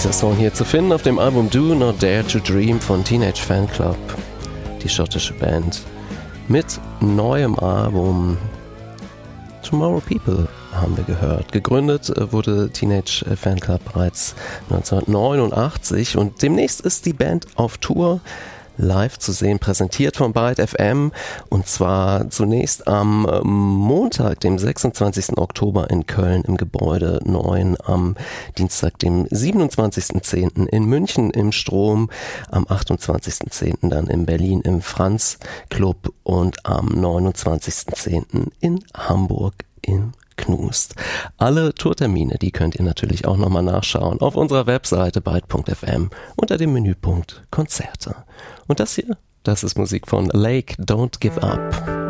Dieser Song hier zu finden auf dem Album Do Not Dare to Dream von Teenage Fanclub, die schottische Band, mit neuem Album Tomorrow People haben wir gehört. Gegründet wurde Teenage Fanclub bereits 1989 und demnächst ist die Band auf Tour, live zu sehen, präsentiert von Byte FM, und zwar zunächst am Montag, dem 26. Oktober in Köln im Gebäude 9, am Dienstag, dem 27.10. in München im Strom, am 28.10. dann in Berlin im Franz Club und am 29.10. in Hamburg im Knust. Alle Tourtermine, die könnt ihr natürlich auch nochmal nachschauen auf unserer Webseite byte.fm unter dem Menüpunkt Konzerte. Und das hier, das ist Musik von Lake Don't Give Up.